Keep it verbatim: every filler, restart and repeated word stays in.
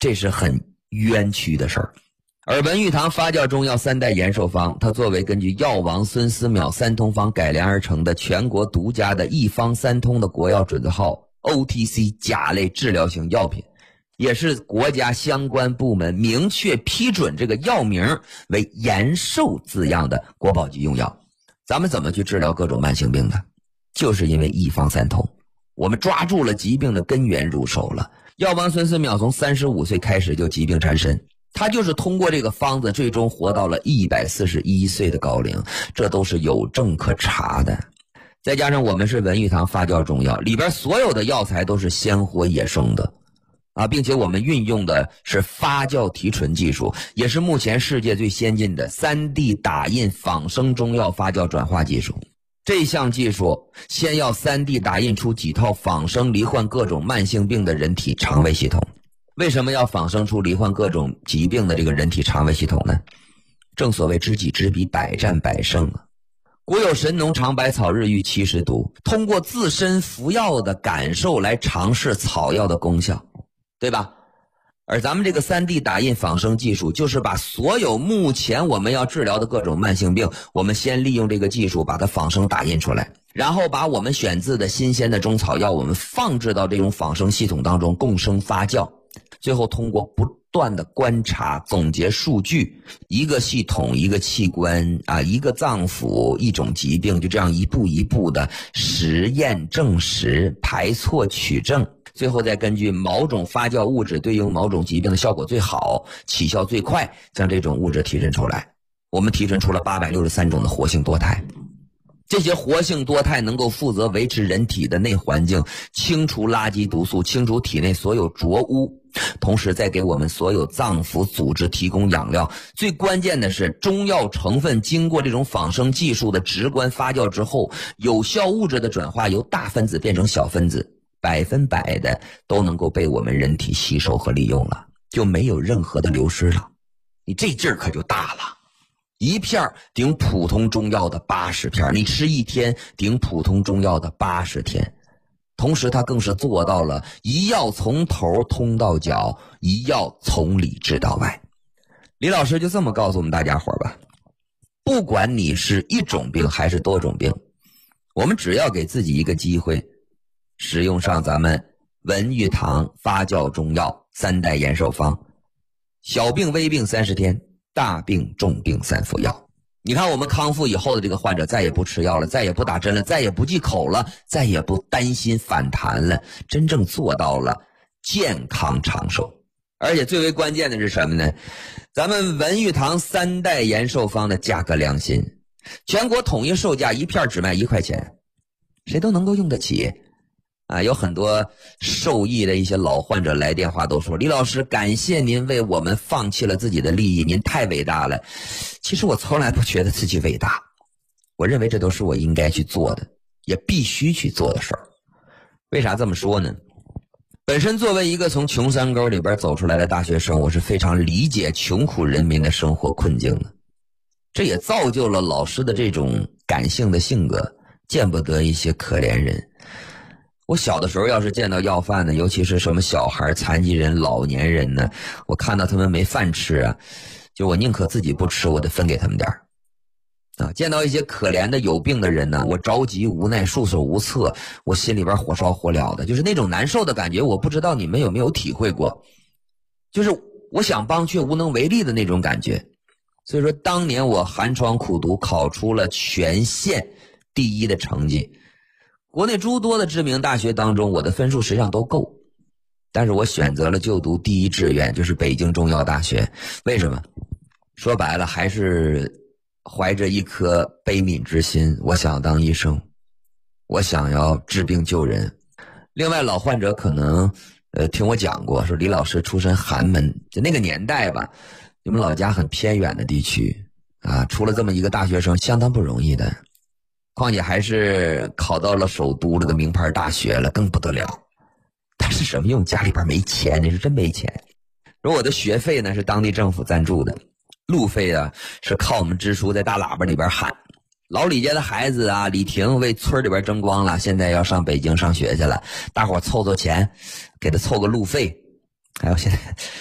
这是很冤屈的事儿。而文玉堂发酵中药三代延寿方，它作为根据药王孙思邈三通方改良而成的全国独家的一方三通的国药准字号 O T C 甲类治疗型药品，也是国家相关部门明确批准这个药名为延寿字样的国宝级用药。咱们怎么去治疗各种慢性病的？就是因为一方三通，我们抓住了疾病的根源入手了。药王孙思邈从三十五岁开始就疾病缠身，他就是通过这个方子最终活到了一百四十一岁的高龄，这都是有证可查的。再加上我们是文玉堂发酵中药，里边所有的药材都是鲜活野生的啊，并且我们运用的是发酵提纯技术，也是目前世界最先进的 三 D 打印仿生中药发酵转化技术。这项技术先要 三 D 打印出几套仿生罹患各种慢性病的人体肠胃系统。为什么要仿生出罹患各种疾病的这个人体肠胃系统呢？正所谓知己知彼，百战百胜啊。古有神农尝百草，日遇七十毒，通过自身服药的感受来尝试草药的功效，对吧？而咱们这个 三 D 打印仿生技术，就是把所有目前我们要治疗的各种慢性病，我们先利用这个技术把它仿生打印出来，然后把我们选自的新鲜的中草药，我们放置到这种仿生系统当中共生发酵，最后通过不断的观察总结数据，一个系统一个器官啊，一个脏腑一种疾病，就这样一步一步的实验证实，排错取证，最后再根据某种发酵物质对应某种疾病的效果最好，起效最快，将这种物质提纯出来。我们提纯出了八百六十三种的活性多肽，这些活性多肽能够负责维持人体的内环境，清除垃圾毒素，清除体内所有浊污，同时再给我们所有脏腑组织提供养料。最关键的是，中药成分经过这种仿生技术的直观发酵之后，有效物质的转化由大分子变成小分子，百分百的都能够被我们人体吸收和利用了，就没有任何的流失了。你这劲儿可就大了，一片顶普通中药的八十片，你吃一天顶普通中药的八十天。同时它更是做到了一药从头通到脚，一药从里治到外。李老师就这么告诉我们大家伙吧，不管你是一种病还是多种病，我们只要给自己一个机会，使用上咱们文玉堂发酵中药三代延寿方，小病微病三十天，大病重病三服药。你看我们康复以后的这个患者再也不吃药了，再也不打针了，再也不忌口了，再也不担心反弹了，真正做到了健康长寿。而且最为关键的是什么呢？咱们文玉堂三代延寿方的价格良心，全国统一售价一片只卖一块钱，谁都能够用得起啊。有很多受益的一些老患者来电话都说，李老师感谢您为我们放弃了自己的利益，您太伟大了。其实我从来不觉得自己伟大，我认为这都是我应该去做的，也必须去做的事儿。为啥这么说呢？本身作为一个从穷山沟里边走出来的大学生，我是非常理解穷苦人民的生活困境的，这也造就了老师的这种感性的性格，见不得一些可怜人。我小的时候要是见到要饭的，尤其是什么小孩、残疾人、老年人呢，我看到他们没饭吃啊，就我宁可自己不吃，我得分给他们点儿啊。见到一些可怜的有病的人呢，我着急无奈，束手无策，我心里边火烧火燎的，就是那种难受的感觉，我不知道你们有没有体会过，就是我想帮却无能为力的那种感觉。所以说当年我寒窗苦读，考出了全县第一的成绩，国内诸多的知名大学当中，我的分数实际上都够，但是我选择了就读第一志愿，就是北京中药大学。为什么？说白了还是怀着一颗悲悯之心，我想当医生，我想要治病救人。另外老患者可能呃听我讲过，说李老师出身寒门，就那个年代吧，你们老家很偏远的地区啊，出了这么一个大学生相当不容易的，况且还是考到了首都这个名牌大学了，更不得了。但是什么用？家里边没钱，那是真没钱。而我的学费呢是当地政府赞助的，路费啊是靠我们支书在大喇叭里边喊。老李家的孩子啊，李婷为村里边争光了，现在要上北京上学去了，大伙凑凑钱给他凑个路费。还有现在